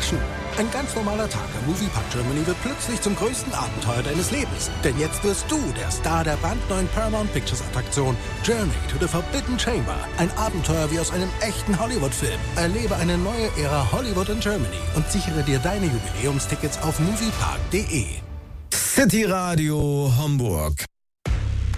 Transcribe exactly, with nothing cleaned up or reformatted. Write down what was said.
Action. Ein ganz normaler Tag am Moviepark Germany wird plötzlich zum größten Abenteuer deines Lebens. Denn jetzt wirst du der Star der brandneuen Paramount Pictures Attraktion Journey to the Forbidden Chamber. Ein Abenteuer wie aus einem echten Hollywood-Film. Erlebe eine neue Ära Hollywood in Germany und sichere dir deine Jubiläumstickets auf moviepark punkt de. City Radio Hamburg.